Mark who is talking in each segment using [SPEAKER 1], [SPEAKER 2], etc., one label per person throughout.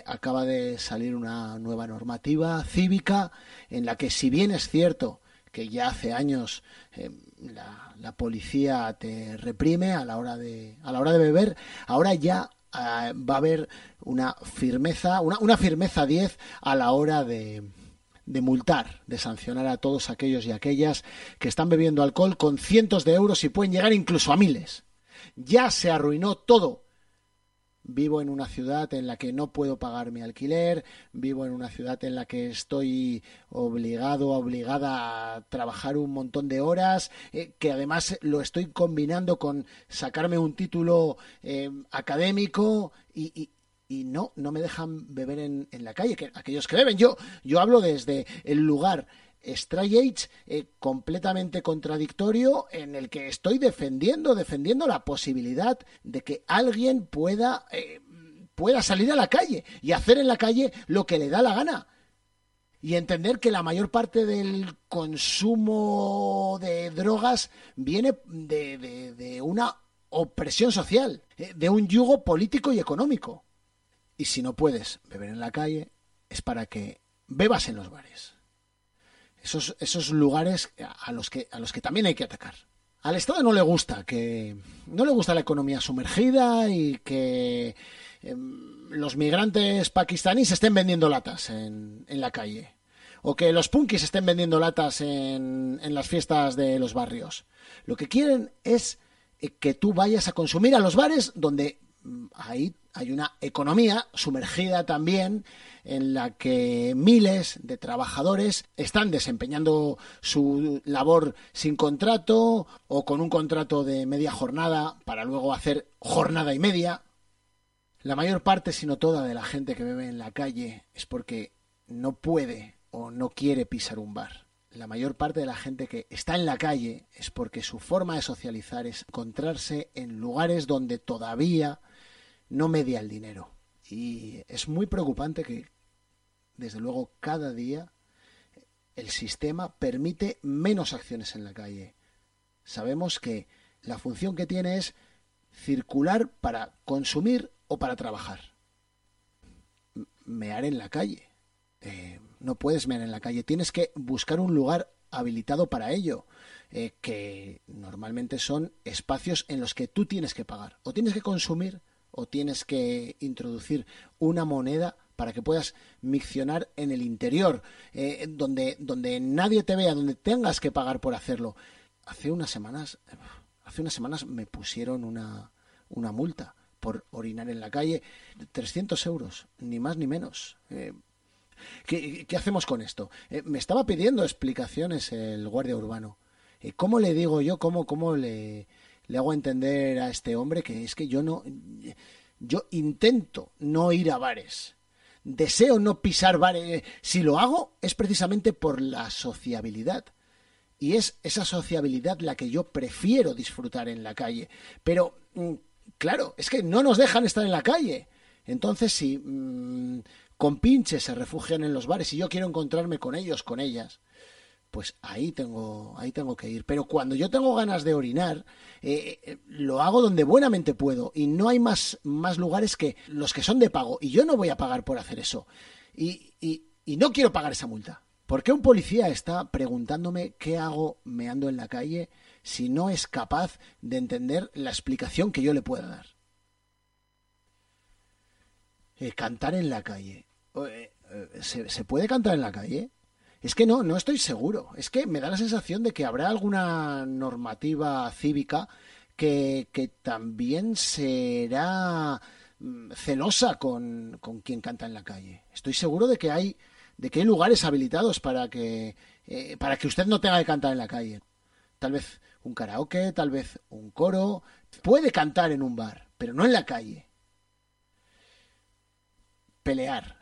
[SPEAKER 1] acaba de salir una nueva normativa cívica en la que, si bien es cierto que ya hace años la policía te reprime a la hora de beber, ahora ya va a haber una firmeza 10 a la hora de multar, de sancionar a todos aquellos y aquellas que están bebiendo alcohol con cientos de euros y pueden llegar incluso a miles. Ya se arruinó todo. Vivo en una ciudad en la que no puedo pagar mi alquiler, vivo en una ciudad en la que estoy obligada a trabajar un montón de horas, que además lo estoy combinando con sacarme un título académico y no me dejan beber en la calle, que aquellos que beben. Yo hablo desde el lugar straight edge, completamente contradictorio, en el que estoy defendiendo la posibilidad de que alguien pueda salir a la calle y hacer en la calle lo que le da la gana. Y entender que la mayor parte del consumo de drogas viene de una opresión social, de un yugo político y económico. Y si no puedes beber en la calle, es para que bebas en los bares. Esos lugares a los que también hay que atacar. Al Estado no le gusta la economía sumergida y que los migrantes pakistaníes estén vendiendo latas en la calle, o que los punkis estén vendiendo latas en las fiestas de los barrios. Lo que quieren es que tú vayas a consumir a los bares, donde ahí hay una economía sumergida también, en la que miles de trabajadores están desempeñando su labor sin contrato o con un contrato de media jornada para luego hacer jornada y media. La mayor parte, si no toda, de la gente que bebe en la calle es porque no puede o no quiere pisar un bar. La mayor parte de la gente que está en la calle es porque su forma de socializar es encontrarse en lugares donde todavía no media el dinero. Y es muy preocupante que, desde luego, cada día el sistema permite menos acciones en la calle. Sabemos que la función que tiene es circular para consumir o para trabajar. Mear en la calle. No puedes mear en la calle. Tienes que buscar un lugar habilitado para ello, que normalmente son espacios en los que tú tienes que pagar. O tienes que consumir o tienes que introducir una moneda para que puedas miccionar en el interior, donde nadie te vea, donde tengas que pagar por hacerlo. Hace unas semanas me pusieron una multa por orinar en la calle, 300 euros, ni más ni menos. ¿Qué hacemos con esto? Me estaba pidiendo explicaciones el guardia urbano. ¿Cómo le digo yo, cómo le hago entender a este hombre que es que yo intento no ir a bares? Deseo no pisar bares. Si lo hago es precisamente por la sociabilidad. Y es esa sociabilidad la que yo prefiero disfrutar en la calle. Pero, claro, es que no nos dejan estar en la calle. Entonces, si compinches se refugian en los bares y yo quiero encontrarme con ellos, con ellas, pues ahí tengo que ir. Pero cuando yo tengo ganas de orinar, lo hago donde buenamente puedo, y no hay más lugares que los que son de pago, y yo no voy a pagar por hacer eso, y no quiero pagar esa multa. ¿Por qué un policía está preguntándome qué hago meando en la calle si no es capaz de entender la explicación que yo le pueda dar? Cantar en la calle. ¿Se puede cantar en la calle? Es que no estoy seguro. Es que me da la sensación de que habrá alguna normativa cívica que también será celosa con quien canta en la calle. Estoy seguro de que hay lugares habilitados para que usted no tenga que cantar en la calle. Tal vez un karaoke, tal vez un coro. Puede cantar en un bar, pero no en la calle. Pelear.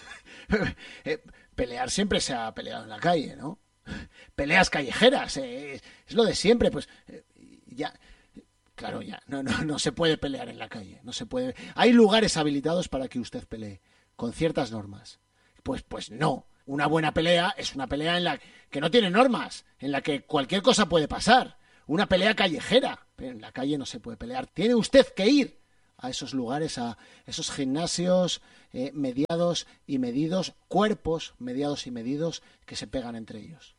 [SPEAKER 1] Pelear siempre se ha peleado en la calle, ¿no? Peleas callejeras, es lo de siempre, pues ya, claro, ya, no se puede pelear en la calle, no se puede. Hay lugares habilitados para que usted pelee, con ciertas normas. Pues no, una buena pelea es una pelea en la que no tiene normas, en la que cualquier cosa puede pasar. Una pelea callejera, pero en la calle no se puede pelear. Tiene usted que ir a esos lugares, a esos gimnasios mediados y medidos, cuerpos mediados y medidos que se pegan entre ellos.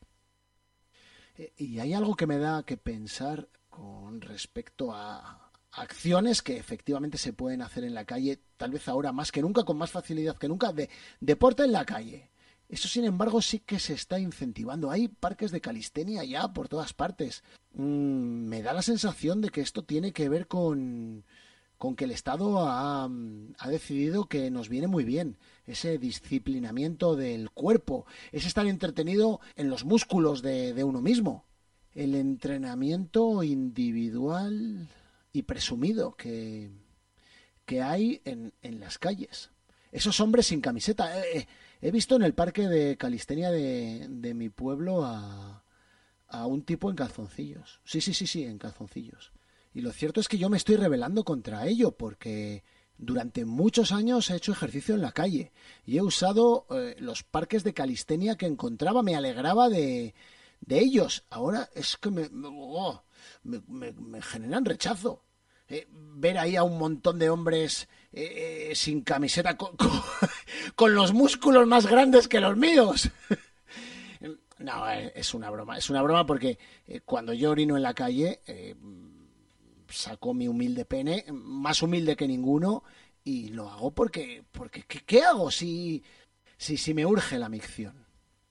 [SPEAKER 1] Y hay algo que me da que pensar con respecto a acciones que efectivamente se pueden hacer en la calle, tal vez ahora más que nunca, con más facilidad que nunca, de deporte en la calle. Eso, sin embargo, sí que se está incentivando. Hay parques de calistenia ya por todas partes. Me da la sensación de que esto tiene que ver con que el Estado ha decidido que nos viene muy bien ese disciplinamiento del cuerpo, es estar entretenido en los músculos de uno mismo. El entrenamiento individual y presumido que hay en las calles. Esos hombres sin camiseta. He visto en el parque de calistenia de mi pueblo a un tipo en calzoncillos. Sí, en calzoncillos. Y lo cierto es que yo me estoy rebelando contra ello porque durante muchos años he hecho ejercicio en la calle y he usado los parques de calistenia que encontraba, me alegraba de ellos. Ahora es que me generan rechazo. Ver ahí a un montón de hombres sin camiseta con los músculos más grandes que los míos. No, es una broma porque cuando yo orino en la calle saco mi humilde pene, más humilde que ninguno, y lo hago porque ¿qué hago si me urge la micción?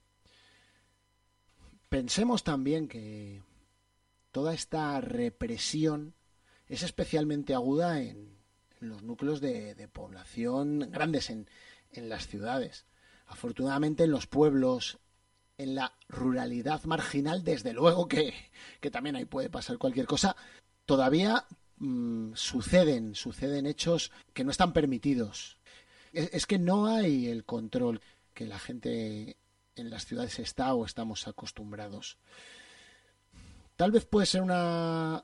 [SPEAKER 1] Pensemos también que toda esta represión es especialmente aguda en los núcleos de población grandes, en las ciudades. Afortunadamente en los pueblos, en la ruralidad marginal, desde luego que también ahí puede pasar cualquier cosa, todavía suceden hechos que no están permitidos. Es que no hay el control que la gente en las ciudades está o estamos acostumbrados. Tal vez puede ser una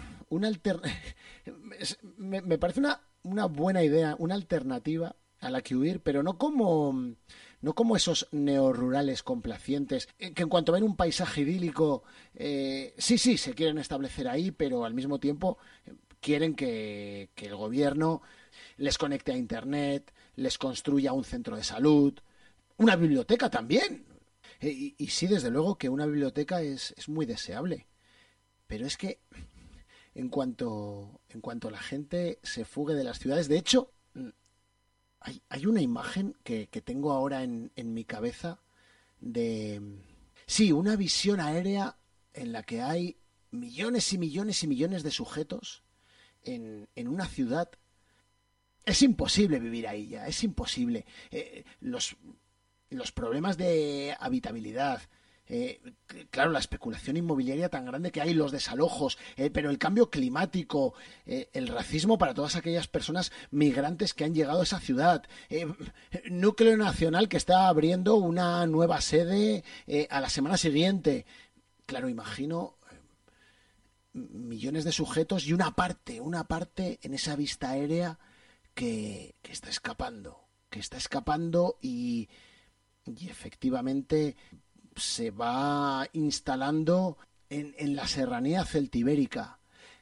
[SPEAKER 1] me parece una buena idea, una alternativa a la que huir, pero no como esos neorurales complacientes que en cuanto ven un paisaje idílico sí se quieren establecer ahí, pero al mismo tiempo quieren que el gobierno les conecte a internet, les construya un centro de salud, una biblioteca también. Y sí, desde luego que una biblioteca es muy deseable, pero es que en cuanto la gente se fugue de las ciudades, de hecho, hay una imagen que tengo ahora en mi cabeza de... Sí, una visión aérea en la que hay millones y millones y millones de sujetos en una ciudad. Es imposible vivir ahí ya, es imposible. Los problemas de habitabilidad, claro, la especulación inmobiliaria tan grande que hay, los desalojos, pero el cambio climático, el racismo para todas aquellas personas migrantes que han llegado a esa ciudad, núcleo nacional que está abriendo una nueva sede a la semana siguiente. Claro, imagino millones de sujetos y una parte en esa vista aérea que está escapando y efectivamente se va instalando en la serranía celtibérica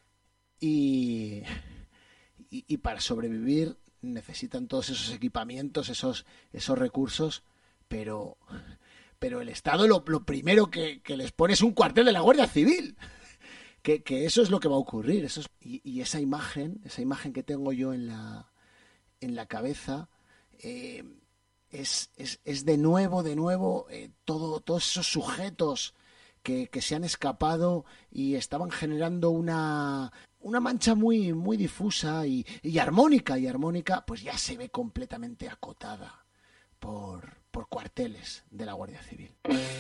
[SPEAKER 1] y para sobrevivir necesitan todos esos equipamientos, esos recursos, pero el Estado lo primero que les pone es un cuartel de la Guardia Civil, que eso es lo que va a ocurrir. Y esa imagen que tengo yo en la cabeza es de nuevo todos esos sujetos que se han escapado y estaban generando una mancha muy muy difusa y armónica, pues ya se ve completamente acotada por cuarteles de la Guardia Civil.